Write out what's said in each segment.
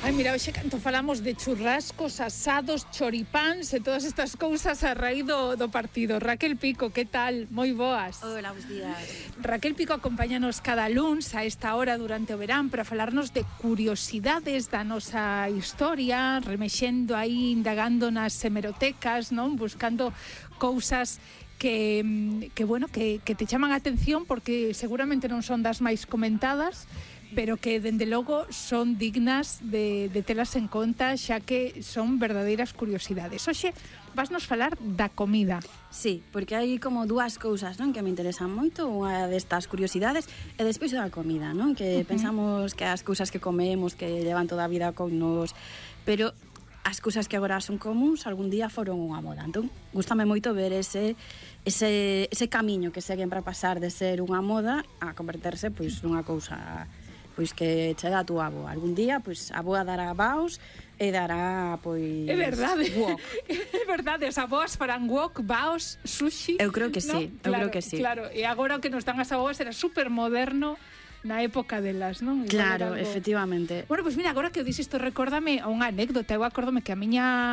Ai, mira, hoxe canto falamos de churrascos, asados, choripáns e todas estas cousas a raíz do partido. Raquel Pico, que tal? Moi boas. Hola, bons días. Raquel Pico acompáñanos cada luns a esta hora durante o verán para falarnos de curiosidades da nosa historia, remexendo aí, indagando nas hemerotecas, non? Buscando cousas que te chaman a atención porque seguramente non son das máis comentadas, pero que, dende logo, son dignas de telas en conta, xa que son verdadeiras curiosidades. Oxe, vasnos falar da comida. Sí, porque hai como dúas cousas, non, que me interesan moito, unha destas curiosidades e despois da comida, non, que pensamos que as cousas que comemos, que llevan toda a vida con nos, pero as cousas que agora son comuns algún día foron unha moda. Entón, gústame moito ver ese camiño que seguen para pasar de ser unha moda a converterse pois nunha cousa pois que che dá a túa avoa. Algún día, pois, a avoa dará baos e dará, pois... É verdade. Wok. É verdade, as avoas farán wok, baos, sushi... Eu creo que sí, ¿no? eu creo que sí. Claro, e agora o que nos dan as avoas era super moderno na época delas, non? Claro, efectivamente. Bueno, pois mira, agora que o dixes isto, recórdame unha anécdota. Eu acórdome que as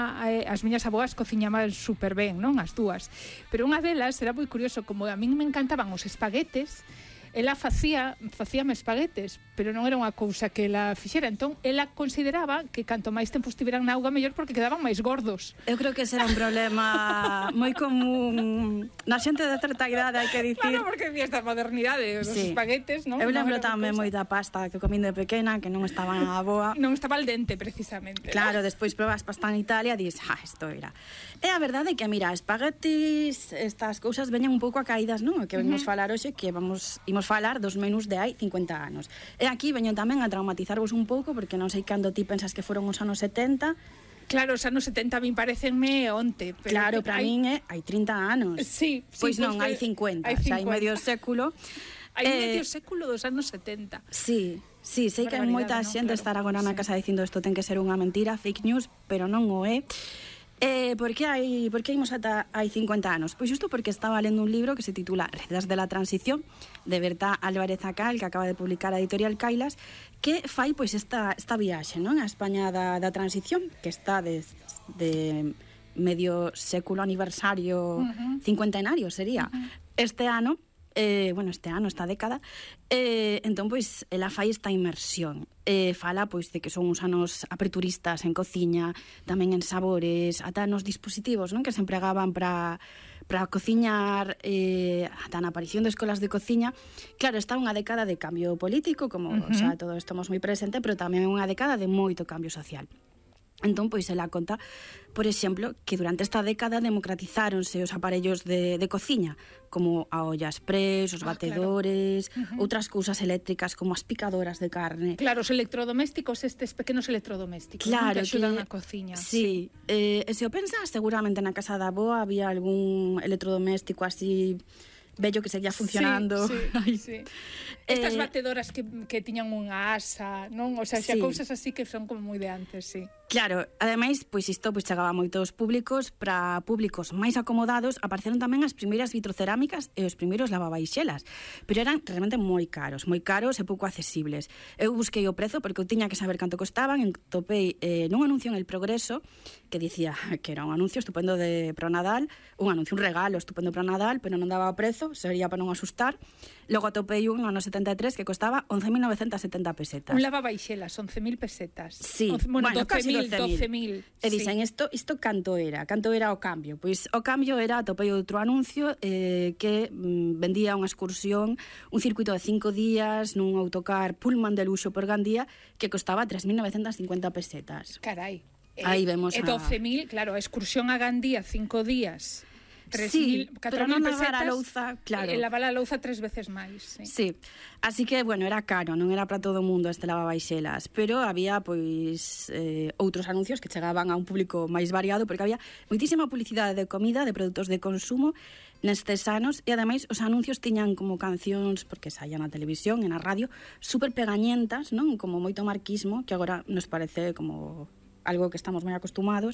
miñas avoas cociñaban super ben, non? As dúas. Pero unha delas era moi curioso, como a min me encantaban os espaguetes, ela facíame espaguetes, pero non era unha cousa que ela fixera. Entón, ela consideraba que canto máis tempo estiveran na auga mellor porque quedaban máis gordos. Eu creo que ese era un problema moi común na xente de certa idade, hai que dicir. Claro, porque había esta modernidade, os espaguetes, non? Eu lembro tamén moita pasta que comín de pequena, que non estaba na boa. Non estaba al dente, precisamente. Claro, despois probas pasta en Italia e dis, isto era. E a verdade é que, mira, espaguetis, estas cousas veñen un pouco a caídas, non? O que vamos falar hoxe, que imos falar dos menús de hai 50 anos. E aquí veño tamén a traumatizarvos un pouco, porque non sei cando ti pensas que foron os anos 70. Claro, os anos 70 a min parecenme onte. Pero claro, para min hai 30 anos. Sí. Pois non, hai 50. Hai medio século. Hai medio século dos anos 70. Sí, sei que hai moita xente estar agora na casa dicindo isto ten que ser unha mentira, fake news, pero non o é. Por que imos ata hai 50 anos? Pois xusto porque estaba lendo un libro que se titula Recetas de la Transición, de Berta Álvarez Acal, que acaba de publicar a editorial Cailas, que fai pois esta viaxe, non? A España da transición, que está de medio século aniversario, cincuentenario sería. Este ano, esta década, entón, pois, ela fai esta inmersión. Fala, pois, de que son uns anos aperturistas en cociña, tamén en sabores, ata nos dispositivos, non? Que se empregaban para cociñar, ata na aparición de escolas de cociña. Claro, está unha década de cambio político, como xa todos estamos moi presente, pero tamén unha década de moito cambio social. Entón, pois, ela conta, por exemplo, que durante esta década democratizáronse os aparellos de cociña, como a olla express, os batedores, outras cousas eléctricas como as picadoras de carne. Claro, os electrodomésticos, estes pequenos electrodomésticos, claro, que axudan na cociña. Sí, e se o pensas, seguramente na casa da avoa había algún electrodoméstico así bello que seguía funcionando. Sí. Estas batedoras que tiñan unha asa, non? O sea, xa cousas así que son como moi de antes, sí. Claro, ademais, pois isto chegaba a moitos públicos. Para públicos máis acomodados apareceron tamén as primeiras vitrocerámicas e os primeiros lavabaixelas, pero eran realmente moi caros e pouco accesibles. Eu busquei o prezo porque eu tiña que saber canto costaban e topei nun anuncio en El Progreso que dicía que era un anuncio estupendo pro Nadal, un regalo estupendo para Nadal, pero non daba o prezo, sería para non asustar. Logo atopei un no ano 73 que costaba 11.970 pesetas. Un lavabaixelas, 11.000 pesetas. Sí, bueno, 12.000. E dicen, isto canto era o cambio? Pois o cambio era, atopei outro anuncio que vendía unha excursión, un circuito de 5 días nun autocar Pullman de luxo por Gandía que costaba 3.950 pesetas. Carai. Aí vemos a 12.000, claro, a excursión a Gandía 5 días. 3.000, 4.000 pesetas, louza, claro. Lavar a louza 3 veces máis. Sí, así que, bueno, era caro, non era para todo o mundo este lavabaixelas, pero había, pois, outros anuncios que chegaban a un público máis variado, porque había moitísima publicidade de comida, de produtos de consumo nestes anos, e ademais os anuncios tiñan como cancións, porque saían na televisión e na radio, super pegañentas, non? Como moito marquismo, que agora nos parece como algo que estamos moi acostumados,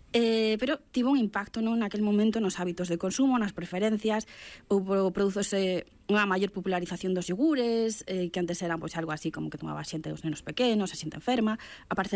pero tivo un impacto non naquel momento nos hábitos de consumo, nas preferencias, produzose unha maior popularización dos iogures, que antes eran pois algo así como que tomaba xente dos nenos pequenos, a xente enferma,